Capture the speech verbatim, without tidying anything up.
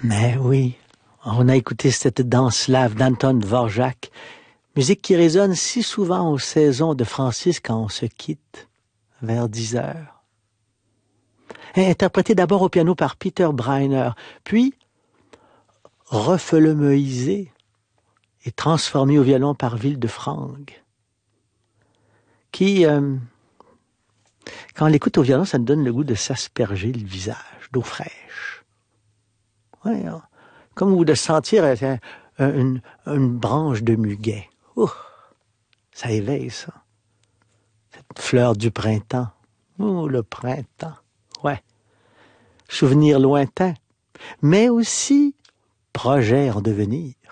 Mais oui, on a écouté cette danse slave d'Anton Dvorak, musique qui résonne si souvent aux saisons de Francis quand on se quitte, vers dix heures. Interprétée d'abord au piano par Peter Breiner, puis refelemeisée et transformée au violon par Ville-de-Franck, qui, euh, quand on l'écoute au violon, ça nous donne le goût de s'asperger le visage d'eau fraîche. Ouais, hein? Comme ou de sentir euh, une, une branche de muguet. Ouh, ça éveille, ça. Cette fleur du printemps. Oh, le printemps. Ouais. Souvenir lointain, mais aussi projet en devenir.